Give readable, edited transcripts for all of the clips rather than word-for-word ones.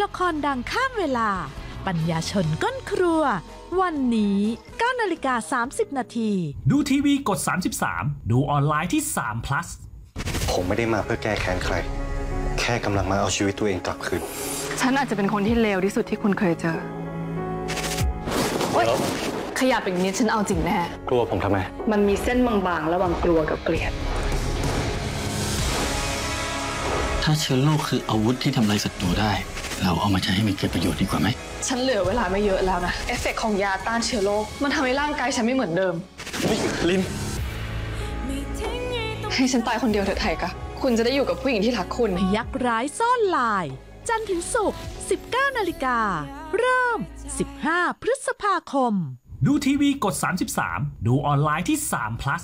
ละครดังข้ามเวลา ปัญญาชนก้นครัว วันนี้ 9:30 นาทีดูทีวีกด 33 ดูออนไลน์ที่3 plus ผมไม่ได้มาเพื่อแก้แค้นใคร แค่กำลังมาเอาชีวิตตัวเองกลับคืนฉันอาจจะเป็นคนที่เลวที่สุดที่คุณเคยเจอขยับอย่างนี้ฉันเอาจริงแน่กลัวผมทำไมมันมีเส้นบางๆระหว่างกลัวกับเกลียดถ้าเชื้อโรคคืออาวุธที่ทำลายศัตรูได้ เราเอามาใช้ให้มันเกิดประโยชน์ดีกว่าไหมฉันเหลือเวลาไม่เยอะแล้วนะ เอฟเฟกต์ของยาต้านเชื้อโรคมันทำให้ร่างกายฉันไม่เหมือนเดิมลินให้ฉันตายคนเดียวเถอะไทยกะคุณจะได้อยู่กับผู้หญิงที่รักคุณพยักร้ายซ่อนลาย จันทร์ถึงศุกร์ 19 นาฬิกา เริ่ม 15 พฤษภาคมดูทีวีกด 33 ดูออนไลน์ที่3 plus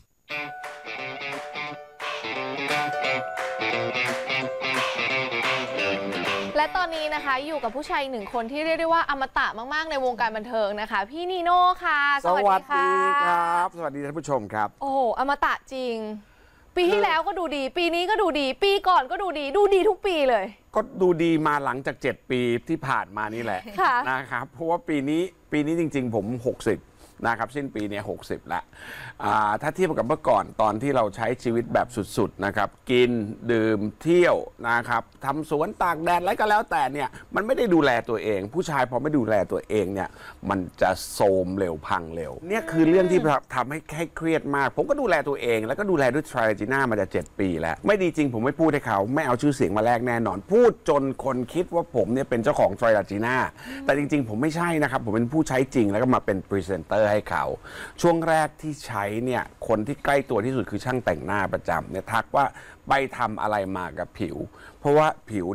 และตอนนี้นะคะอยู่กับผู้ชายอีกหนึ่งคนที่เรียกได้ว่าอมตะมากๆในวงการบันเทิงนะคะพี่นีโน่ค่ะสวัสดีครับ สวัสดีท่านผู้ชมครับโอ้โหอมตะจริง ปีที่แล้วก็ดูดี ปีนี้ก็ดูดี ปีก่อนก็ดูดีทุกปีเลยก็ดูดีมาหลังจาก 7 ปีที่ผ่านมานี่แหละค่ะนะครับเพราะว่าปีนี้จริงๆผม 60 นะครับสิ้นปีนี้60แล้วถ้าเทียบกับเมื่อก่อนตอนที่เราใช้ชีวิตแบบสุดๆนะครับกินดื่มเที่ยวนะครับทำสวนตากแดดอะไรก็แล้วแต่เนี่ยมันไม่ได้ดูแลตัวเอง ผู้ชายพอไม่ดูแลตัวเองเนี่ยมันจะโทรมเร็วพังเร็วเนี่ยคือเรื่องที่ทำให้เครียดมาก ผมก็ดูแลตัวเองแล้วก็ดูแลด้วยไทรจีน่ามาจะ7 ปีแล้วไม่ดีจริงผมไม่พูดให้เขาไม่เอาชื่อเสียงมาแลกแน่นอนพูดจนคนคิดว่าผมเนี่ยเป็นเจ้าของไทรจีน่าแต่จริงๆผมไม่ใช่นะครับผมเป็นผู้ใช้จริงแล้วก็มาเป็นพรีเซนเตอร์ให้เขาช่วงแรกที่ใช้เนี่ยคนที่ใกล้ตัวที่สุดคือช่างแต่งหน้าประจำเนี่ยทักว่าไปทำอะไรมากับผิวเพราะว่าผิว